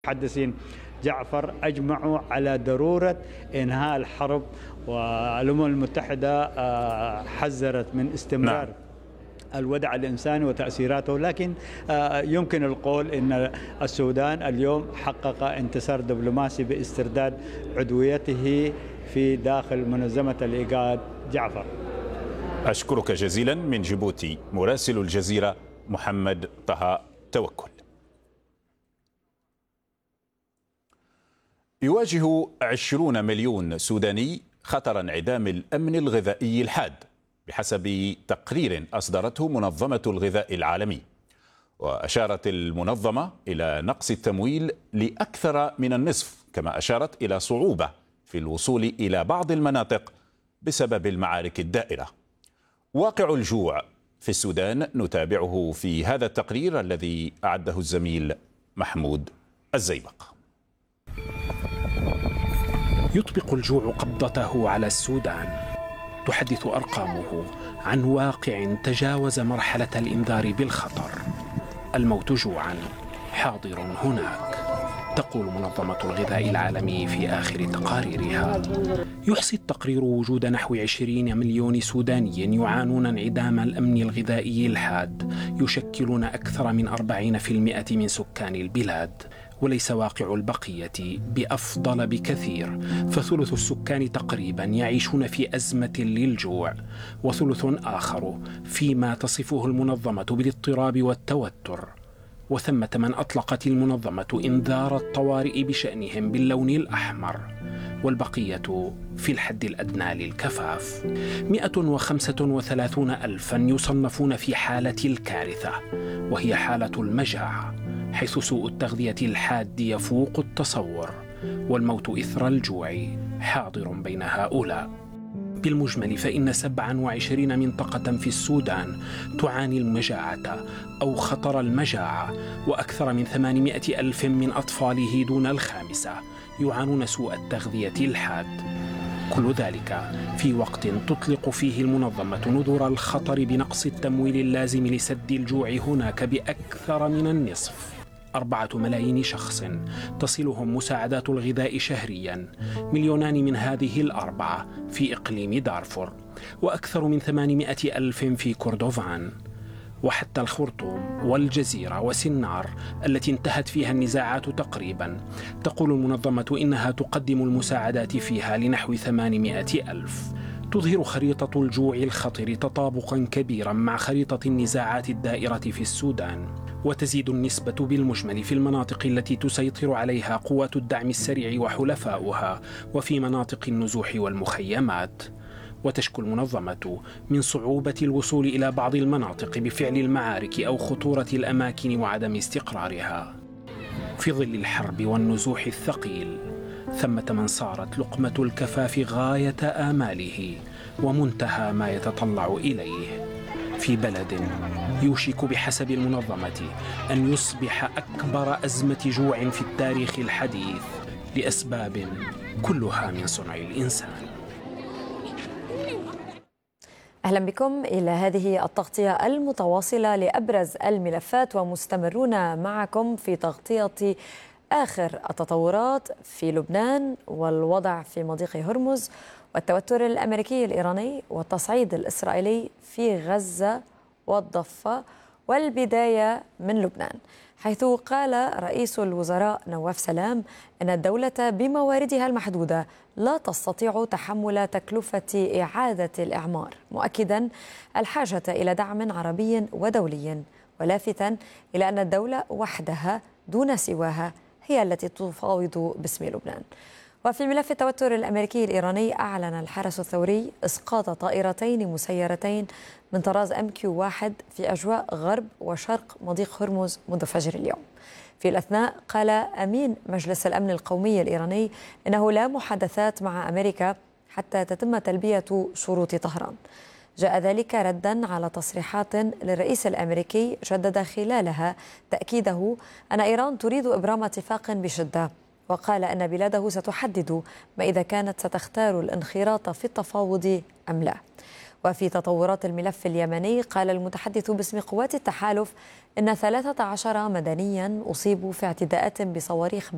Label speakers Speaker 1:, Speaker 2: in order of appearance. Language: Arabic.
Speaker 1: المحدثين جعفر أجمعوا على ضرورة إنهاء الحرب، والأمم المتحدة حذرت من استمرار الوضع الإنساني وتأثيراته. لكن يمكن القول أن السودان اليوم حقق انتصار دبلوماسي باسترداد عضويته في داخل منظمة الإيجاد. جعفر،
Speaker 2: أشكرك جزيلا. من جيبوتي مراسل الجزيرة محمد طه توكل. يواجه 20 مليون سوداني خطر انعدام الأمن الغذائي الحاد بحسب تقرير أصدرته منظمة الغذاء العالمي. وأشارت المنظمة إلى نقص التمويل لأكثر من النصف، كما أشارت إلى صعوبة في الوصول إلى بعض المناطق بسبب المعارك الدائرة. واقع الجوع في السودان نتابعه في هذا التقرير الذي أعده الزميل محمود الزيبق.
Speaker 3: يطبق الجوع قبضته على السودان. تحدث أرقامه عن واقع تجاوز مرحلة الإنذار بالخطر. الموت جوعا حاضر هناك، تقول منظمة الغذاء العالمي في آخر تقاريرها. يحصي التقرير وجود نحو 20 مليون سوداني يعانون انعدام الأمن الغذائي الحاد، يشكلون أكثر من 40% من سكان البلاد. وليس واقع البقية بأفضل بكثير، فثلث السكان تقريبا يعيشون في أزمة للجوع، وثلث آخر فيما تصفه المنظمة بالاضطراب والتوتر. وثمة من أطلقت المنظمة إنذار الطوارئ بشأنهم باللون الأحمر، والبقية في الحد الأدنى للكفاف. 135 ألفا يصنفون في حالة الكارثة، وهي حالة المجاعة، حيث سوء التغذية الحاد يفوق التصور، والموت إثر الجوع حاضر بين هؤلاء. بالمجمل فإن 27 منطقة في السودان تعاني المجاعة أو خطر المجاعة، وأكثر من 800 ألف من أطفاله دون الخامسة يعانون سوء التغذية الحاد. كل ذلك في وقت تطلق فيه المنظمة نذور الخطر بنقص التمويل اللازم لسد الجوع هناك بأكثر من النصف. 4 ملايين شخص تصلهم مساعدات الغذاء شهريا، 2 من هذه ال4 في إقليم دارفور، وأكثر من 800 ألف في كردوفان. وحتى الخرطوم والجزيرة وسنار التي انتهت فيها النزاعات تقريبا، تقول المنظمة إنها تقدم المساعدات فيها لنحو 800 ألف. تظهر خريطة الجوع الخطر تطابقا كبيرا مع خريطة النزاعات الدائرة في السودان، وتزيد النسبة بالمجمل في المناطق التي تسيطر عليها قوات الدعم السريع وحلفاؤها، وفي مناطق النزوح والمخيمات. وتشكو المنظمة من صعوبة الوصول إلى بعض المناطق بفعل المعارك أو خطورة الأماكن وعدم استقرارها. في ظل الحرب والنزوح الثقيل، ثمة من صارت لقمة الكفاف غاية آماله ومنتهى ما يتطلع إليه، في بلد يوشك بحسب المنظمة أن يصبح أكبر أزمة جوع في التاريخ الحديث، لأسباب كلها من صنع الإنسان.
Speaker 4: أهلا بكم إلى هذه التغطية المتواصلة لأبرز الملفات، ومستمرون معكم في تغطية آخر التطورات في لبنان والوضع في مضيق هرمز والتوتر الأمريكي الإيراني والتصعيد الإسرائيلي في غزة والضفة، والبداية من لبنان، حيث قال رئيس الوزراء نواف سلام أن الدولة بمواردها المحدودة لا تستطيع تحمل تكلفة إعادة الإعمار، مؤكدا الحاجة إلى دعم عربي ودولي، ولافتا إلى أن الدولة وحدها دون سواها هي التي تفاوض باسم لبنان. وفي ملف التوتر الأمريكي الإيراني، أعلن الحرس الثوري إسقاط طائرتين مسيرتين من طراز MQ-1 في أجواء غرب وشرق مضيق هرمز منذ فجر اليوم. في الأثناء قال أمين مجلس الأمن القومي الإيراني إنه لا محادثات مع أمريكا حتى تتم تلبية شروط طهران. جاء ذلك ردا على تصريحات للرئيس الأمريكي جدد خلالها تأكيده أن إيران تريد إبرام اتفاق بشدة، وقال أن بلاده ستحدد ما إذا كانت ستختار الانخراط في التفاوض أم لا. وفي تطورات الملف اليمني، قال المتحدث باسم قوات التحالف إن 13 مدنيا أصيبوا في اعتداءات بصواريخ